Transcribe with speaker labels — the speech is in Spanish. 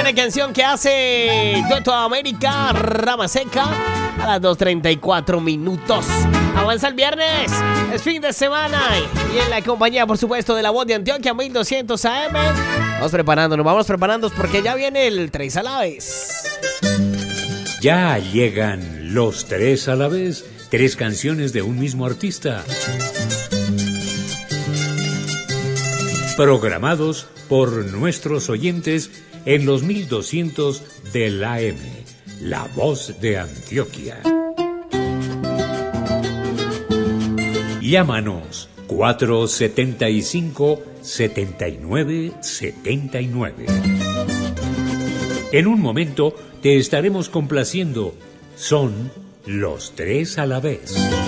Speaker 1: buena canción que hace Dueto América, Rama Seca, a las 2:34 minutos. Avanza el viernes, es fin de semana y en la compañía, por supuesto, de La Voz de Antioquia, 1200 AM. Vamos preparándonos porque ya viene el 3 a la vez.
Speaker 2: Ya llegan los 3 a la vez, 3 canciones de un mismo artista. Programados por nuestros oyentes en los 1200 del AM, La Voz de Antioquia. Llámanos 475-7979. En un momento te estaremos complaciendo. Son los 3 a la vez.